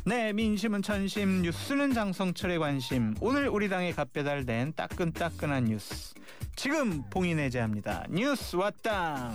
네, 민심은 천심, 뉴스는 장성철의 관심. 오늘 우리 당에 갓배달된 따끈따끈한 뉴스. 지금 봉인해제합니다. 뉴스 왔당.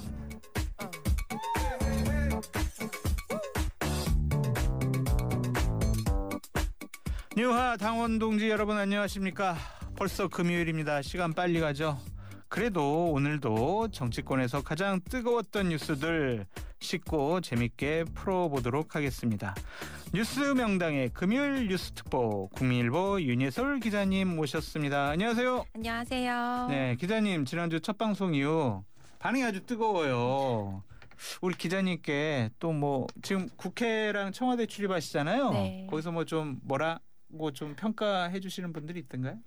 뉴하 당원 동지 여러분 안녕하십니까? 벌써 금요일입니다. 시간 빨리 가죠. 그래도 오늘도 정치권에서 가장 뜨거웠던 뉴스들 쉽고 재밌게 풀어보도록 하겠습니다. 뉴스 명당의 금요일 뉴스 특보 국민일보 윤예솔 기자님 모셨습니다. 안녕하세요. 안녕하세요. 네, 기자님 지난주 첫 방송 이후 반응이 아주 뜨거워요. 우리 기자님께 또 뭐 지금 국회랑 청와대 출입하시잖아요. 네. 거기서 뭐 좀 뭐라고 좀 평가해 주시는 분들이 있던가요?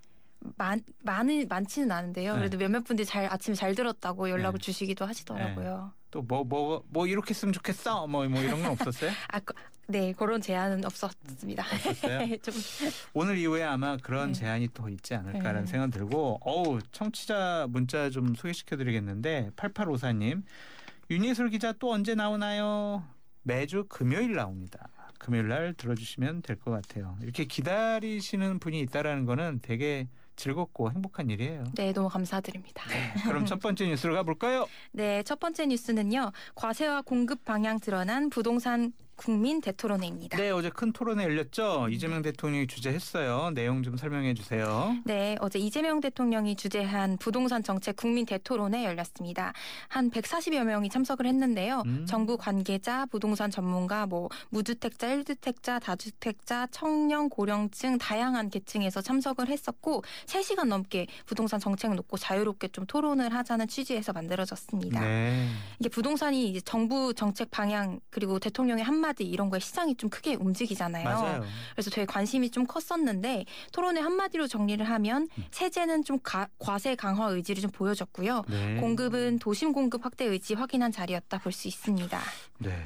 많지는 않은데요. 네. 그래도 몇몇 분들이 아침에 잘 들었다고 연락을 네. 주시기도 하시더라고요. 또 뭐 이렇게 했으면 좋겠어. 뭐 이런 건 없었어요? 네, 그런 제안은 없었습니다. 없었어요? 좀. 오늘 이후에 아마 그런 네. 제안이 또 있지 않을까라는 네. 생각 들고 청취자 문자 좀 소개시켜드리겠는데 8854님 윤예솔 기자 또 언제 나오나요? 매주 금요일 나옵니다. 금요일 날 들어주시면 될 것 같아요. 이렇게 기다리시는 분이 있다라는 거는 되게 즐겁고 행복한 일이에요. 네, 너무 감사드립니다. 네, 그럼 첫 번째 뉴스로 가볼까요? 네, 첫 번째 뉴스는요. 과세와 공급 방향 드러난 부동산 국민 대토론회입니다. 네, 어제 큰 토론회 열렸죠. 이재명 대통령이 주재했어요. 내용 좀 설명해 주세요. 네, 어제 이재명 대통령이 주재한 부동산 정책 국민 대토론회 열렸습니다. 한 140여 명이 참석을 했는데요. 정부 관계자, 부동산 전문가, 무주택자, 1주택자, 다주택자, 청년, 고령층 다양한 계층에서 참석을 했었고 3시간 넘게 부동산 정책을 놓고 자유롭게 좀 토론을 하자는 취지에서 만들어졌습니다. 네. 이게 부동산이 이제 정부 정책 방향 그리고 대통령의 한마디 이런 거에 시장이 좀 크게 움직이잖아요. 맞아요. 그래서 되게 관심이 좀 컸었는데 토론회 한마디로 정리를 하면 세제는 좀 과세 강화 의지를 좀 보여줬고요. 네. 공급은 도심 공급 확대 의지 확인한 자리였다 볼 수 있습니다. 네.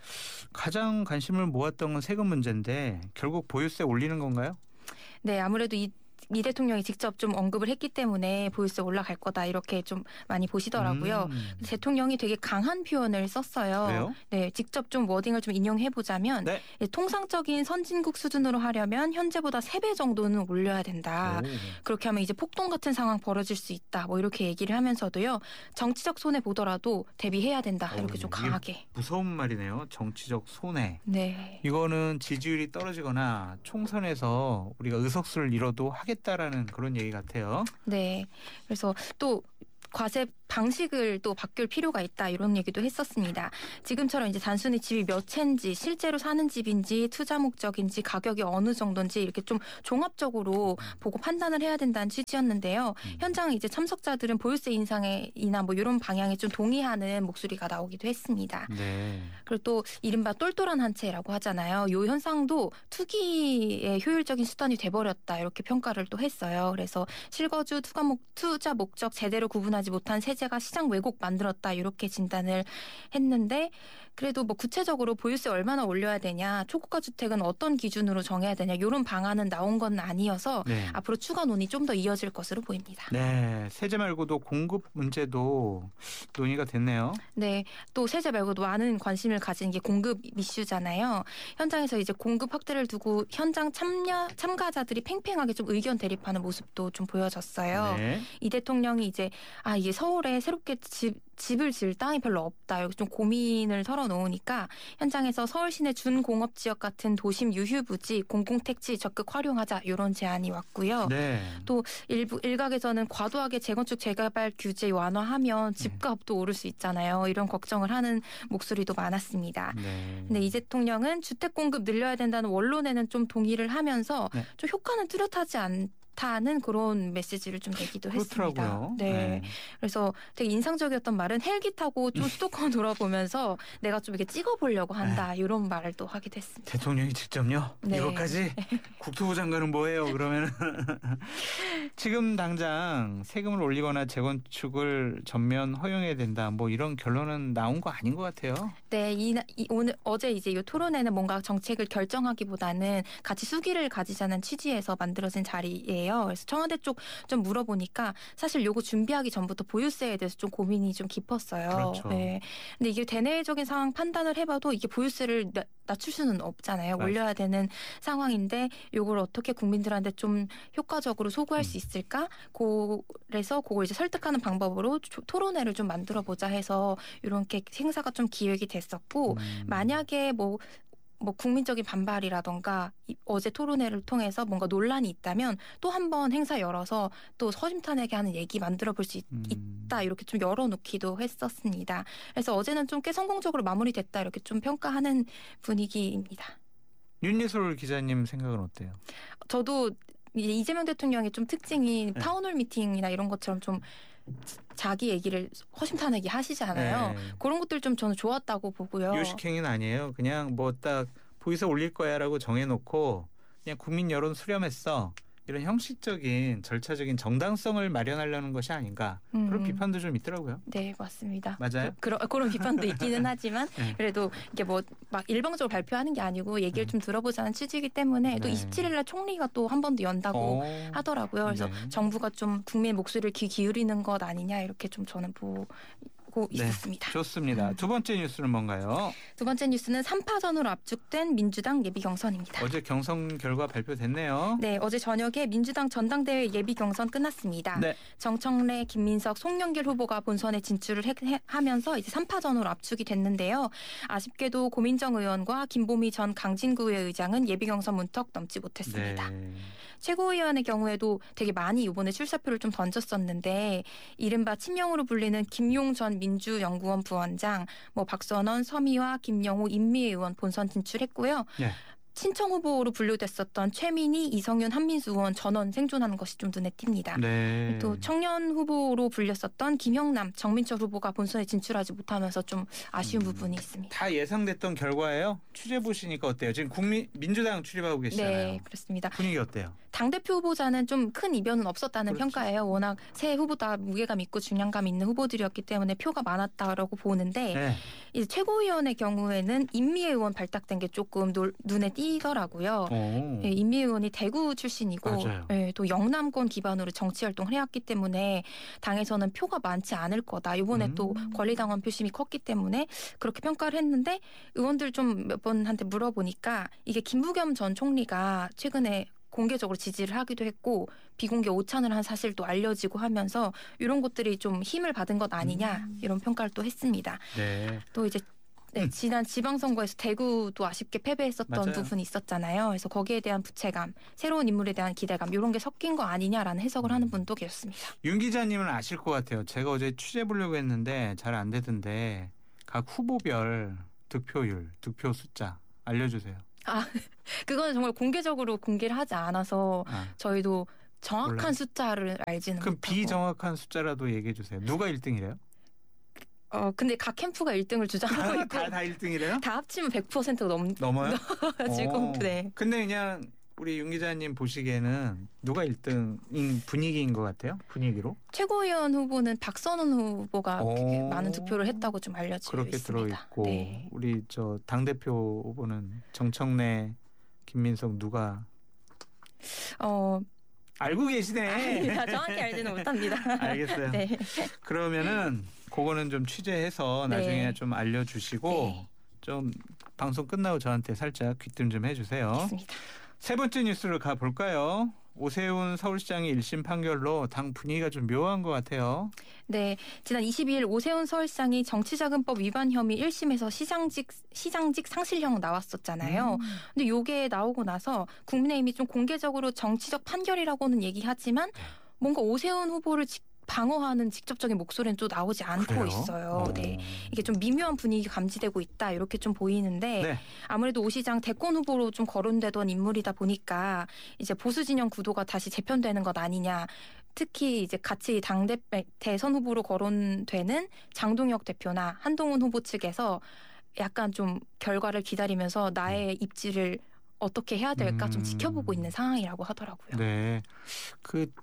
가장 관심을 모았던 건 세금 문제인데 결국 보유세 올리는 건가요? 네, 아무래도 이 대통령이 직접 좀 언급을 했기 때문에 보유세 올라갈 거다 이렇게 좀 많이 보시더라고요. 대통령이 되게 강한 표현을 썼어요. 왜요? 네, 직접 좀 워딩을 좀 인용해 보자면 네. 통상적인 선진국 수준으로 하려면 현재보다 3배 정도는 올려야 된다. 오. 그렇게 하면 이제 폭동 같은 상황 벌어질 수 있다. 이렇게 얘기를 하면서도요. 정치적 손해 보더라도 대비해야 된다. 이렇게 좀 강하게. 무서운 말이네요. 정치적 손해. 네. 이거는 지지율이 떨어지거나 총선에서 우리가 의석수를 잃어도 하겠다라는 그런 얘기 같아요. 네. 그래서 또 과세 방식을 또 바꿀 필요가 있다 이런 얘기도 했었습니다. 지금처럼 이제 단순히 집이 몇 채인지 실제로 사는 집인지 투자 목적인지 가격이 어느 정도인지 이렇게 좀 종합적으로 보고 판단을 해야 된다는 취지였는데요. 현장 이제 참석자들은 보유세 인상이나 이런 방향에 좀 동의하는 목소리가 나오기도 했습니다. 네. 그리고 또 이른바 똘똘한 한 채라고 하잖아요. 이 현상도 투기의 효율적인 수단이 돼버렸다 이렇게 평가를 또 했어요. 그래서 실거주 투자 목적 제대로 구분하지 못한 세제가 시장 왜곡 만들었다 이렇게 진단을 했는데 그래도 구체적으로 보유세 얼마나 올려야 되냐 초고가 주택은 어떤 기준으로 정해야 되냐 이런 방안은 나온 건 아니어서 네. 앞으로 추가 논의 좀 더 이어질 것으로 보입니다. 네. 세제 말고도 공급 문제도 논의가 됐네요. 네. 또 세제 말고도 많은 관심을 가진 게 공급 이슈잖아요. 현장에서 이제 공급 확대를 두고 현장 참가자들이 팽팽하게 좀 의견 대립하는 모습도 좀 보여졌어요. 네. 이 대통령이 이제 이게 서울에 새롭게 집을 지을 땅이 별로 없다. 이렇게 좀 고민을 털어놓으니까 현장에서 서울 시내 준공업 지역 같은 도심 유휴 부지, 공공택지 적극 활용하자 이런 제안이 왔고요. 네. 또 일각에서는 과도하게 재건축 재개발 규제 완화하면 집값도 오를 수 있잖아요. 이런 걱정을 하는 목소리도 많았습니다. 네. 근데 이 대통령은 주택 공급 늘려야 된다는 원론에는 좀 동의를 하면서 네. 좀 효과는 뚜렷하지 않다는 그런 메시지를 좀 내기도 그렇더라고요. 했습니다. 네. 그래서 되게 인상적이었던 말은 헬기 타고 좀 수도권 돌아보면서 내가 좀 이렇게 찍어보려고 한다. 이런 말을 또 하기도 했습니다. 대통령이 직접요? 네. 이것까지? 국토부 장관은 뭐예요? 그러면 지금 당장 세금을 올리거나 재건축을 전면 허용해야 된다. 이런 결론은 나온 거 아닌 것 같아요. 네, 어제 이제 이 토론회는 뭔가 정책을 결정하기보다는 같이 수기를 가지자는 취지에서 만들어진 자리예요. 그래서 청와대 쪽 좀 물어보니까 사실 요거 준비하기 전부터 보유세에 대해서 좀 고민이 좀 깊었어요. 그렇죠. 네. 근데 이게 대내적인 상황 판단을 해봐도 이게 보유세를 낮출 수는 없잖아요. 맞아요. 올려야 되는 상황인데 이걸 어떻게 국민들한테 좀 효과적으로 소구할 수 있을까? 그래서 그걸 이제 설득하는 방법으로 토론회를 좀 만들어 보자 해서 이렇게 행사가 좀 기획이 됐었고 만약에 뭐 국민적인 반발이라던가 어제 토론회를 통해서 뭔가 논란이 있다면 또 한 번 행사 열어서 또 허심탄회하게 하는 얘기 만들어 볼 수 있다 이렇게 좀 열어놓기도 했었습니다. 그래서 어제는 좀 꽤 성공적으로 마무리됐다 이렇게 좀 평가하는 분위기입니다. 윤예솔 기자님 생각은 어때요? 저도 이재명 대통령의 좀 특징이 네. 타운홀 미팅이나 이런 것처럼 좀 자기 얘기를 허심탄회하게 하시잖아요. 네. 그런 것들 좀 저는 좋았다고 보고요. 요식행위는 아니에요. 그냥 뭐 딱 보이서 올릴 거야라고 정해놓고 그냥 국민 여론 수렴했어. 이런 형식적인 절차적인 정당성을 마련하려는 것이 아닌가. 그런 비판도 좀 있더라고요. 네, 맞습니다. 맞아요? 그런 비판도 있기는 하지만 네. 그래도 이게 뭐 막 일방적으로 발표하는 게 아니고 얘기를 좀 들어보자는 취지이기 때문에 또 네. 27일 날 총리가 또 한 번 더 연다고 하더라고요. 그래서 네. 정부가 좀 국민 목소리를 귀 기울이는 것 아니냐 이렇게 좀 저는 보고 있었습니다. 좋습니다. 두 번째 뉴스는 뭔가요? 두 번째 뉴스는 3파전으로 압축된 민주당 예비 경선입니다. 어제 경선 결과 발표됐네요. 네, 어제 저녁에 민주당 전당대회 예비 경선 끝났습니다. 네. 정청래, 김민석, 송영길 후보가 본선에 진출을 하면서 이제 3파전으로 압축이 됐는데요. 아쉽게도 고민정 의원과 김보미 전 강진구의 의장은 예비 경선 문턱 넘지 못했습니다. 네. 최고위원의 경우에도 되게 많이 이번에 출사표를 좀 던졌었는데 이른바 친명으로 불리는 김용 전 민주연구원 부원장, 박선원, 서미화, 김영호, 임미애 의원 본선 진출했고요. 네. 친청 후보로 분류됐었던 최민희, 이성윤, 한민수 의원 전원 생존하는 것이 좀 눈에 띕니다. 네. 또 청년 후보로 불렸었던 김형남, 정민철 후보가 본선에 진출하지 못하면서 좀 아쉬운 부분이 있습니다. 다 예상됐던 결과예요? 취재 보시니까 어때요? 지금 민주당 출입하고 계시잖아요. 네, 그렇습니다. 분위기 어때요? 당대표 후보자는 좀 큰 이변은 없었다는 그렇죠. 평가예요. 워낙 새 후보다 무게감 있고 중량감 있는 후보들이었기 때문에 표가 많았다라고 보는데 네. 이제 최고위원의 경우에는 임미애 의원 발탁된 게 조금 눈에 띄더라고요. 네, 임미애 의원이 대구 출신이고 맞아요. 네, 또 영남권 기반으로 정치 활동을 해왔기 때문에 당에서는 표가 많지 않을 거다. 이번에 또 권리당원 표심이 컸기 때문에 그렇게 평가를 했는데 의원들 좀 몇 번한테 물어보니까 이게 김부겸 전 총리가 최근에 공개적으로 지지를 하기도 했고 비공개 오찬을 한 사실도 알려지고 하면서 이런 것들이 좀 힘을 받은 것 아니냐 이런 평가를 또 했습니다. 네. 또 이제 지난 지방선거에서 대구도 아쉽게 패배했었던 맞아요. 부분이 있었잖아요. 그래서 거기에 대한 부채감, 새로운 인물에 대한 기대감 이런 게 섞인 거 아니냐라는 해석을 하는 분도 계셨습니다. 윤 기자님은 아실 것 같아요. 제가 어제 취재 보려고 했는데 잘 안 되던데 각 후보별 득표율, 득표 숫자 알려주세요. 그건 정말 공개적으로 공개를 하지 않아서 저희도 정확한 몰라요. 숫자를 알지는 그럼 못하고. 비정확한 숫자라도 얘기해 주세요. 누가 1등이래요? 근데 각 캠프가 1등을 주장하고 있고 다 1등이래요? 다 합치면 100%가 넘어요? 넘어가지고 네. 근데 그냥 우리 윤 기자님 보시기에는 누가 1등인 분위기인 것 같아요? 분위기로? 최고위원 후보는 박선원 후보가 많은 투표를 했다고 좀 알려지고 그렇게 있습니다. 들어있고 네. 우리 저 당대표 후보는 정청래, 김민석 누가 알고 계시네. 정확히 알지는 못합니다. 알겠어요. 네. 그러면은 그거는 좀 취재해서 나중에 네. 좀 알려주시고 네. 좀 방송 끝나고 저한테 살짝 귀뜸 좀 해주세요. 맞습니다. 세 번째 뉴스를 가볼까요? 오세훈 서울시장의 1심 판결로 당 분위기가 좀 묘한 것 같아요. 네, 지난 22일 오세훈 서울시장이 정치자금법 위반 혐의 1심에서 시장직 상실형 나왔었잖아요. 근데 이게 나오고 나서 국민의힘이 좀 공개적으로 정치적 판결이라고는 얘기하지만 뭔가 오세훈 후보를 방어하는 직접적인 목소리는 또 나오지 않고 그래요? 있어요. 네. 이게 좀 미묘한 분위기가 감지되고 있다 이렇게 좀 보이는데 네. 아무래도 오 시장 대권 후보로 좀 거론되던 인물이다 보니까 이제 보수 진영 구도가 다시 재편되는 것 아니냐. 특히 이제 같이 대선 후보로 거론되는 장동혁 대표나 한동훈 후보 측에서 약간 좀 결과를 기다리면서 나의 입지를 어떻게 해야 될까 좀 지켜보고 있는 상황이라고 하더라고요. 네. 그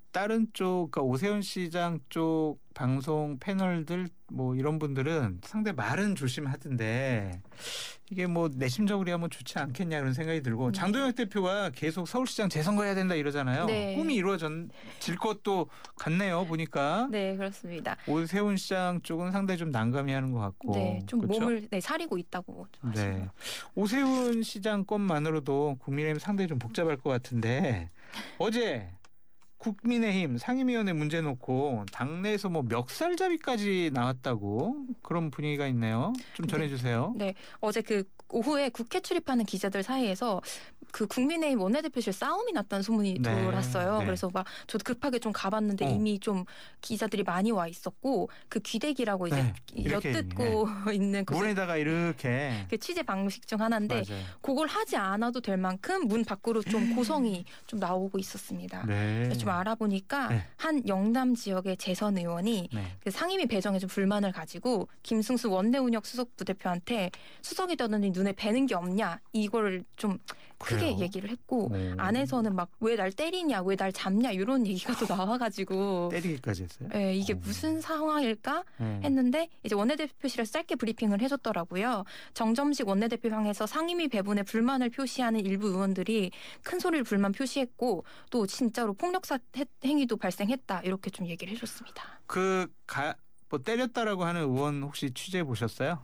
다른 쪽, 그러니까 오세훈 시장 쪽 방송 패널들 뭐 이런 분들은 상대 말은 조심하던데 이게 뭐 내심적으로 하면 좋지 않겠냐 그런 생각이 들고 장동혁 대표가 계속 서울시장 재선거해야 된다 이러잖아요. 네. 꿈이 이루어질 것도 같네요. 보니까. 네, 그렇습니다. 오세훈 시장 쪽은 상당히 좀 난감해하는 것 같고. 네, 좀 그렇죠? 몸을 사리고 있다고 좀 하시는 네. 것 오세훈 시장 건만으로도 국민의힘 상당히 좀 복잡할 것 같은데 어제 국민의힘 상임위원회 문제 놓고 당내에서 뭐 멱살잡이까지 나왔다고 그런 분위기가 있네요. 좀 전해주세요. 네, 어제 그 오후에 국회 출입하는 기자들 사이에서 그 국민의힘 원내대표실 싸움이 났다는 소문이 네, 돌았어요. 네. 그래서 막 저도 급하게 좀 가봤는데 이미 좀 기자들이 많이 와 있었고 그 귀대기라고 이제 네, 이렇게, 엿듣고 있는 그 문에다가 이렇게 그 취재 방식 중 하나인데 맞아요. 그걸 하지 않아도 될 만큼 문 밖으로 좀 고성이 좀 나오고 있었습니다. 네. 그래서 좀 알아보니까 네. 한 영남 지역의 재선 의원이 네. 그 상임위 배정에 좀 불만을 가지고 김승수 원내운영 수석 부대표한테 수석이 되더니 눈에 뵈는 게 없냐 이거를 좀 크게 그래요? 얘기를 했고 오. 안에서는 막 왜 날 때리냐 왜 날 잡냐 이런 얘기가 또 나와가지고 때리기까지 했어요? 네, 이게 오. 무슨 상황일까 네. 했는데 이제 원내대표실에서 짧게 브리핑을 해줬더라고요. 정점식 원내대표 향해서 상임위 배분에 불만을 표시하는 일부 의원들이 큰 소리를 불만 표시했고 또 진짜로 폭력사 행위도 발생했다 이렇게 좀 얘기를 해줬습니다. 뭐 때렸다라고 하는 의원 혹시 취재해 보셨어요?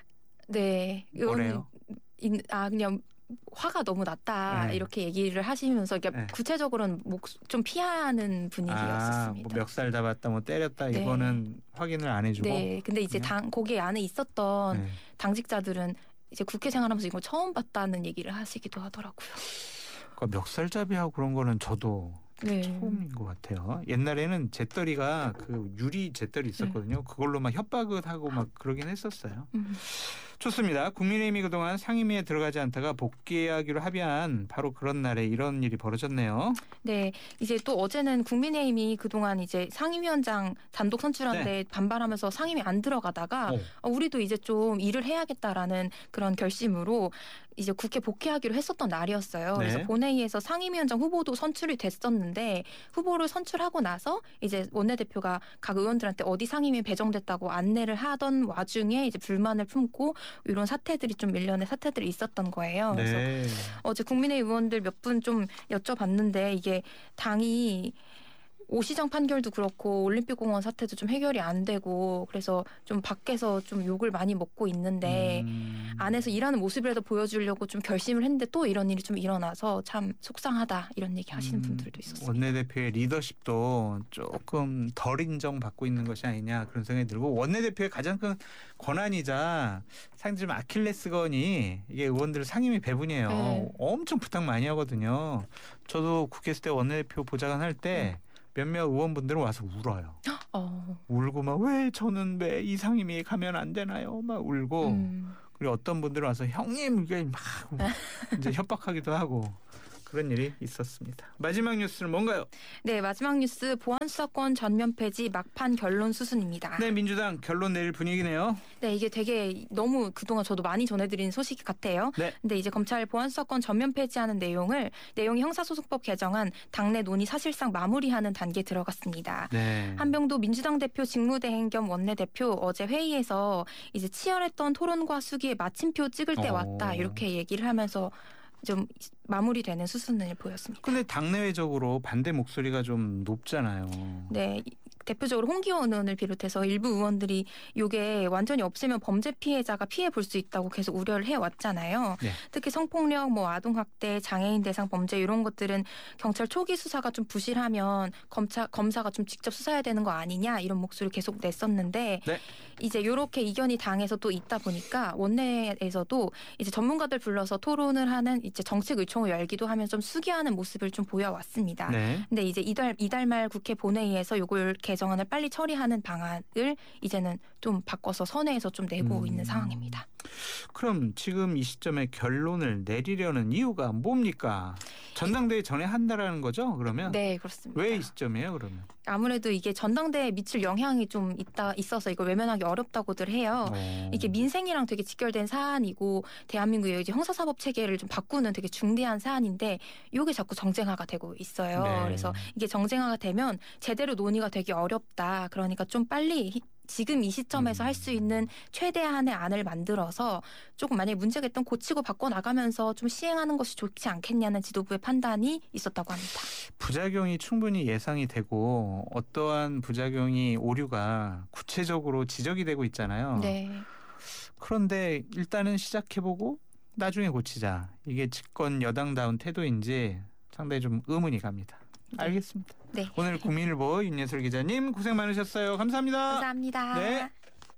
네, 뭐래요? 그냥 화가 너무 났다 네. 이렇게 얘기를 하시면서 이게 네. 구체적으로는 좀 피하는 분위기였었습니다. 뭐 멱살 잡았다, 뭐 때렸다 네. 이거는 확인을 안 해주고. 네, 근데 이제 거기 안에 있었던 네. 당직자들은 이제 국회 생활하면서 이거 처음 봤다는 얘기를 하시기도 하더라고요. 그러니까 멱살잡이하고 그런 거는 저도 네. 처음인 것 같아요. 옛날에는 재떨이가 그 유리 재떨이 있었거든요. 그걸로 막 협박을 하고 막 그러긴 했었어요. 좋습니다. 국민의힘이 그동안 상임위에 들어가지 않다가 복귀하기로 합의한 바로 그런 날에 이런 일이 벌어졌네요. 네, 이제 또 어제는 국민의힘이 그동안 이제 상임위원장 단독 선출하는데 반발하면서 상임위 안 들어가다가 우리도 이제 좀 일을 해야겠다라는 그런 결심으로 이제 국회 복귀하기로 했었던 날이었어요. 네. 그래서 본회의에서 상임위원장 후보도 선출이 됐었는데 후보를 선출하고 나서 이제 원내대표가 각 의원들한테 어디 상임위에 배정됐다고 안내를 하던 와중에 이제 불만을 품고 이런 사태들이 좀 일련의 사태들이 있었던 거예요. 네. 그래서 어제 국민의힘 의원들 몇 분 좀 여쭤봤는데 이게 당이 오시정 판결도 그렇고 올림픽공원 사태도 좀 해결이 안 되고 그래서 좀 밖에서 좀 욕을 많이 먹고 있는데 안에서 일하는 모습이라도 보여주려고 좀 결심을 했는데 또 이런 일이 좀 일어나서 참 속상하다 이런 얘기 하시는 분들도 있었습니다. 원내대표의 리더십도 조금 덜 인정받고 있는 것이 아니냐 그런 생각이 들고 원내대표의 가장 큰 권한이자 상당히 좀 아킬레스건이 이게 의원들 상임위 배분이에요. 네. 엄청 부탁 많이 하거든요. 저도 국회 있을 때 원내대표 보좌관 할 때 몇몇 의원분들은 와서 울어요. 울고 막 왜 저는 왜 이 상임위에 가면 안 되나요? 막 울고 그리고 어떤 분들은 와서 형님 이게 막 이제 협박하기도 하고 그런 일이 있었습니다. 마지막 뉴스는 뭔가요? 네, 마지막 뉴스 보안수사권 전면 폐지 막판 결론 수순입니다. 네, 민주당 결론 내릴 분위기네요. 네, 이게 되게 너무 그동안 저도 많이 전해드린 소식 같아요. 네. 근데 이제 검찰 보안수사권 전면 폐지하는 내용이 형사소송법 개정안 당내 논의 사실상 마무리하는 단계에 들어갔습니다. 네. 한병도 민주당 대표 직무대행 겸 원내대표 어제 회의에서 이제 치열했던 토론과 수기에 마침표 찍을 때 왔다 이렇게 얘기를 하면서 좀 마무리되는 수순을 보였습니다. 근데 당내외적으로 반대 목소리가 좀 높잖아요. 네. 대표적으로 홍기원 의원을 비롯해서 일부 의원들이 이게 완전히 없애면 범죄 피해자가 피해 볼 수 있다고 계속 우려를 해왔잖아요. 네. 특히 성폭력, 아동학대, 장애인 대상 범죄 이런 것들은 경찰 초기 수사가 좀 부실하면 검사가 좀 직접 수사해야 되는 거 아니냐 이런 목소리를 계속 냈었는데 네. 이제 이렇게 이견이 당에서 또 있다 보니까 원내에서도 이제 전문가들 불러서 토론을 하는 이제 정책 의총을 열기도 하면 좀 수기하는 모습을 좀 보여왔습니다. 네. 근데 이제 이달 말 국회 본회의에서 이걸 개정안을 빨리 처리하는 방안을 이제는 좀 바꿔서 선회해서 좀 내고 있는 상황입니다. 그럼 지금 이 시점에 결론을 내리려는 이유가 뭡니까? 전당대회 전에 한다라는 거죠? 그러면? 네, 그렇습니다. 왜 이 시점이에요, 그러면? 아무래도 이게 전당대회에 미칠 영향이 좀 있어서 이걸 외면하기 어렵다고들 해요. 이게 민생이랑 되게 직결된 사안이고 대한민국의 이제 형사사법 체계를 좀 바꾸는 되게 중대한 사안인데 이게 자꾸 정쟁화가 되고 있어요. 네. 그래서 이게 정쟁화가 되면 제대로 논의가 되기 어렵다. 그러니까 좀 빨리 지금 이 시점에서 할 수 있는 최대한의 안을 만들어서 조금 만약에 문제가 있던 고치고 바꿔나가면서 좀 시행하는 것이 좋지 않겠냐는 지도부의 판단이 있었다고 합니다. 부작용이 충분히 예상이 되고 어떠한 부작용이 오류가 구체적으로 지적이 되고 있잖아요. 네. 그런데 일단은 시작해보고 나중에 고치자. 이게 집권 여당다운 태도인지 상당히 좀 의문이 갑니다. 네. 알겠습니다. 네. 오늘 국민일보 윤예슬 기자님 고생 많으셨어요. 감사합니다. 감사합니다. 네.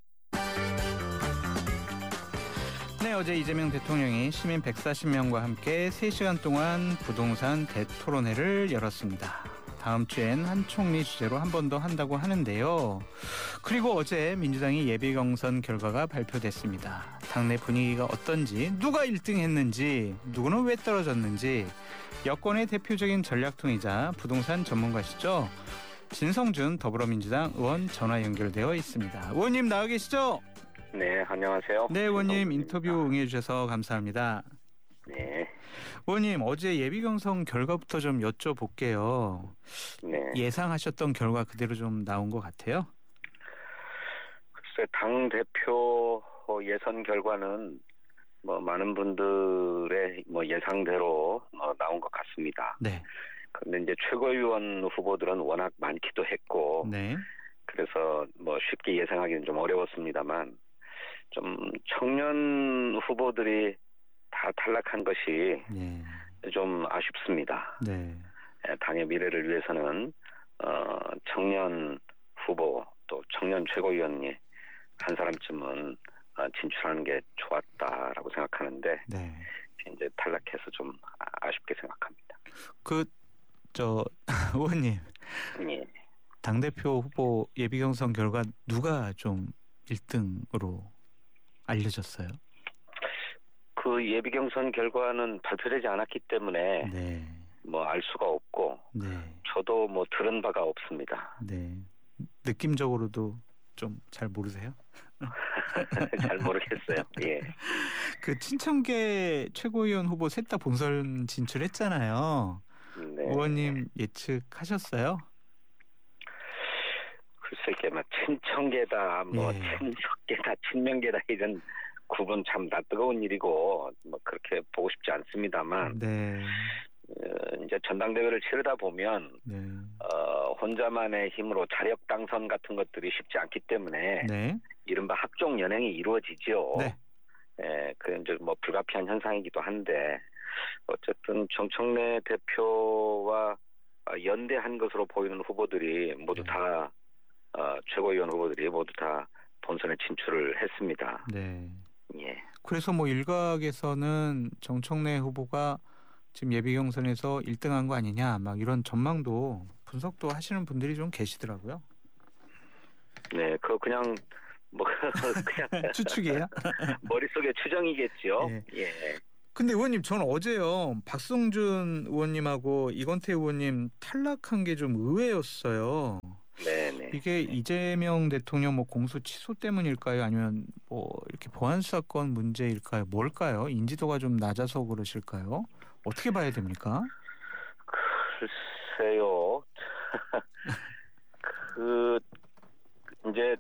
네, 어제 이재명 대통령이 시민 140명과 함께 3시간 동안 부동산 대토론회를 열었습니다. 다음 주엔 한 총리 주재로 한 번 더 한다고 하는데요. 그리고 어제 민주당이 예비경선 결과가 발표됐습니다. 당내 분위기가 어떤지, 누가 1등 했는지, 누구는 왜 떨어졌는지 여권의 대표적인 전략통이자 부동산 전문가시죠. 진성준 더불어민주당 의원 전화 연결되어 있습니다. 의원님 나와 계시죠? 네, 안녕하세요. 네, 의원님 진성준입니다. 인터뷰 응해주셔서 감사합니다. 네, 의원님 어제 예비경선 결과부터 좀 여쭤볼게요. 네. 예상하셨던 결과 그대로 좀 나온 것 같아요? 글쎄, 당 대표 예선 결과는 뭐 많은 분들의 뭐 예상대로 나온 것 같습니다. 네. 그런데 이제 최고위원 후보들은 워낙 많기도 했고, 네. 그래서 뭐 쉽게 예상하기는 좀 어려웠습니다만, 좀 청년 후보들이 다 탈락한 것이 네. 좀 아쉽습니다. 네. 당의 미래를 위해서는 청년 후보 또 청년 최고위원이 한 사람쯤은 진출하는 게 좋았다라고 생각하는데 네. 이제 탈락해서 좀 아쉽게 생각합니다. 의원님 예. 당대표 후보 예비경선 결과 누가 좀 1등으로 알려졌어요? 그 예비경선 결과는 발표되지 않았기 때문에 네. 뭐 알 수가 없고 네. 저도 뭐 들은 바가 없습니다. 네. 느낌적으로도 좀 잘 모르세요? 잘 모르겠어요. 예. 그 친청계 최고위원 후보 셋 다 본선 진출했잖아요. 네. 의원님 예측하셨어요? 글쎄 이게 막 친청계다 뭐 예. 친석계다 친명계다 이런 구분 참 다 뜨거운 일이고 뭐 그렇게 보고 싶지 않습니다만 네. 이제 전당대회를 치르다 보면 네. 혼자만의 힘으로 자력 당선 같은 것들이 쉽지 않기 때문에 네. 이른바 합종 연행이 이루어지죠. 네. 예, 그 이제 뭐 불가피한 현상이기도 한데 어쨌든 정청래 대표와 연대한 것으로 보이는 후보들이 모두 다 최고위원 후보들이 모두 다 본선에 진출을 했습니다. 네. 예. 그래서 뭐 일각에서는 정청래 후보가 지금 예비경선에서 1등한 거 아니냐 막 이런 전망도 분석도 하시는 분들이 좀 계시더라고요. 네, 그거 그냥 뭐 그냥 추측이에요? 머릿속에 추정이겠죠. 예. 예. 근데 의원님 저는 어제요 박성준 의원님하고 이건태 의원님 탈락한 게 좀 의외였어요. 네네. 이게 이재명 대통령 뭐 공소 취소 때문일까요? 아니면 뭐 이렇게 보안 사건 문제일까요? 뭘까요? 인지도가 좀 낮아서 그러실까요? 어떻게 봐야 됩니까? 글쎄요. 그 이제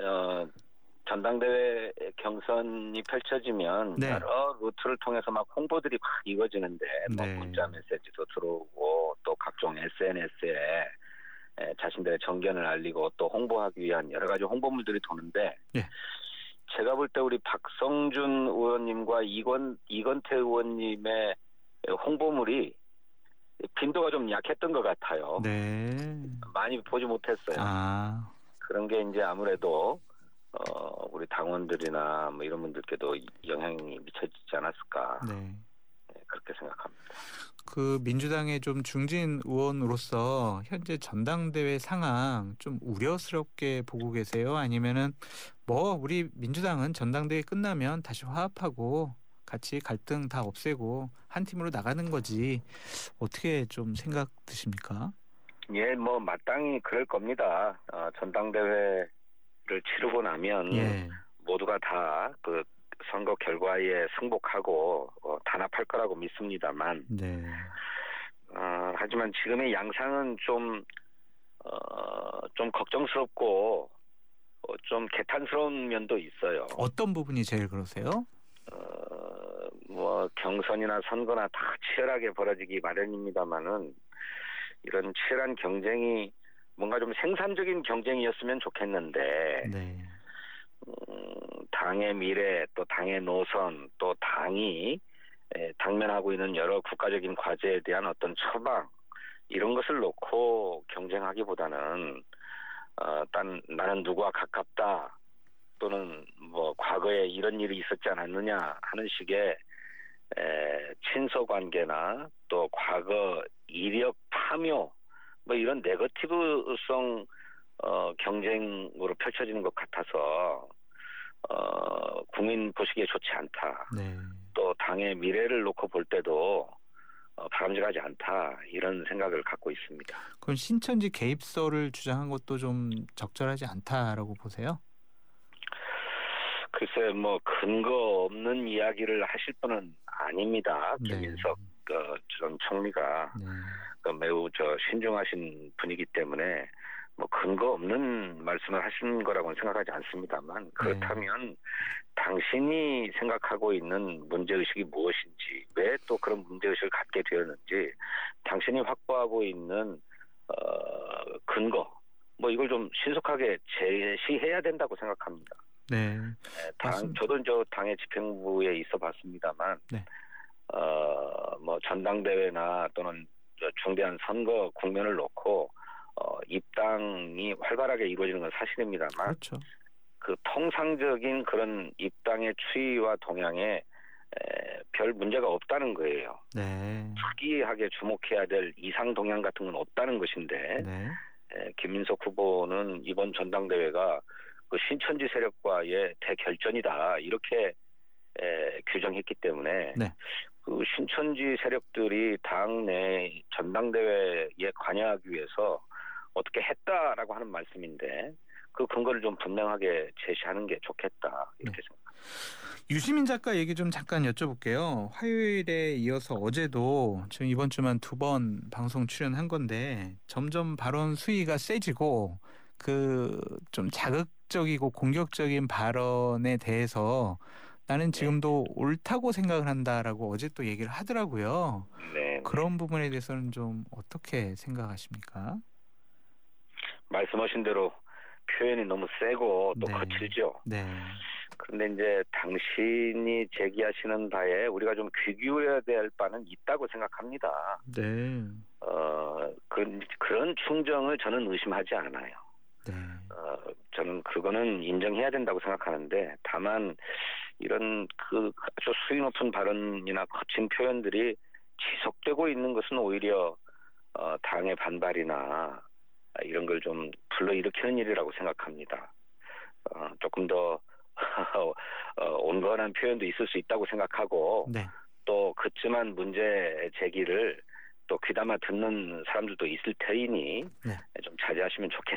전당대회 경선이 펼쳐지면 네. 여러 루트를 통해서 막 홍보들이 막 이루어지는데 뭐 네. 문자 메시지도 들어오고 또 각종 SNS에 자신들의 정견을 알리고 또 홍보하기 위한 여러 가지 홍보물들이 도는데 예. 제가 볼 때 우리 박성준 의원님과 이건태 의원님의 홍보물이 빈도가 좀 약했던 것 같아요. 네. 많이 보지 못했어요. 아. 그런 게 이제 아무래도 우리 당원들이나 뭐 이런 분들께도 영향이 미쳐지지 않았을까. 네. 그렇게 생각합니다. 그 민주당의 좀 중진 의원으로서 현재 전당대회 상황 좀 우려스럽게 보고 계세요? 아니면은 뭐 우리 민주당은 전당대회 끝나면 다시 화합하고 같이 갈등 다 없애고 한 팀으로 나가는 거지. 어떻게 좀 생각 드십니까? 예, 뭐 마땅히 그럴 겁니다. 전당대회를 치르고 나면 예. 모두가 다 그 선거 결과에 승복하고 단합할 거라고 믿습니다만, 네. 하지만 지금의 양상은 좀 걱정스럽고 좀 개탄스러운 면도 있어요. 어떤 부분이 제일 그러세요? 뭐 경선이나 선거나 다 치열하게 벌어지기 마련입니다만은 이런 치열한 경쟁이 뭔가 좀 생산적인 경쟁이었으면 좋겠는데, 네. 당의 미래, 또 당의 노선, 또 당이 당면하고 있는 여러 국가적인 과제에 대한 어떤 처방, 이런 것을 놓고 경쟁하기보다는 나는 누구와 가깝다, 또는 뭐 과거에 이런 일이 있었지 않았느냐 하는 식의 친서 관계나 또 과거 이력 탐욕, 뭐 이런 네거티브성 경쟁으로 펼쳐지는 것 같아서 국민 보시기에 좋지 않다. 네. 또 당의 미래를 놓고 볼 때도 바람직하지 않다, 이런 생각을 갖고 있습니다. 그럼 신천지 개입설을 주장한 것도 좀 적절하지 않다라고 보세요? 글쎄, 뭐 근거 없는 이야기를 하실 분은 아닙니다. 네. 김인석 전 총리가 네. 매우 신중하신 분이기 때문에 뭐 근거 없는 말씀을 하신 거라고는 생각하지 않습니다만, 그렇다면 당신이 생각하고 있는 문제의식이 무엇인지, 왜 또 그런 문제의식을 갖게 되었는지, 당신이 확보하고 있는 근거, 뭐 이걸 좀 신속하게 제시해야 된다고 생각합니다. 네. 저도 당의 집행부에 있어 봤습니다만, 네. 뭐 전당대회나 또는 중대한 선거 국면을 놓고 입당이 활발하게 이루어지는 건 사실입니다만, 그렇죠. 그 통상적인 그런 입당의 추이와 동향에 별 문제가 없다는 거예요. 네. 특이하게 주목해야 될 이상 동향 같은 건 없다는 것인데, 네. 김민석 후보는 이번 전당대회가 그 신천지 세력과의 대결전이다, 이렇게 규정했기 때문에, 네. 그 신천지 세력들이 당내 전당대회에 관여하기 위해서 어떻게 했다라고 하는 말씀인데, 그 근거를 좀 분명하게 제시하는 게 좋겠다, 이렇게 생각합니다. 유시민 작가 얘기 좀 잠깐 여쭤볼게요. 화요일에 이어서 어제도 지금 이번 주만 2번 방송 출연한 건데, 점점 발언 수위가 세지고 그 좀 자극적이고 공격적인 발언에 대해서 나는 지금도 옳다고 생각을 한다라고 어제 또 얘기를 하더라고요. 네. 그런 부분에 대해서는 좀 어떻게 생각하십니까? 말씀하신 대로 표현이 너무 세고 또 네. 거칠죠. 네. 그런데 이제 당신이 제기하시는 바에 우리가 좀 귀 기울여야 될 바는 있다고 생각합니다. 네. 그런 충정을 저는 의심하지 않아요. 네. 저는 그거는 인정해야 된다고 생각하는데, 다만 이런 그 아주 수위 높은 발언이나 거친 표현들이 지속되고 있는 것은 오히려 당의 반발이나 이런 걸 좀 불러일으키는 일이라고 생각합니다. 조금 더 온건한 표현도 있을 수 있다고 생각하고, 네. 또 그쯤한 문제 제기를 또 귀담아 듣는 사람들도 있을 테이니 네. 좀 자제하시면 좋겠다.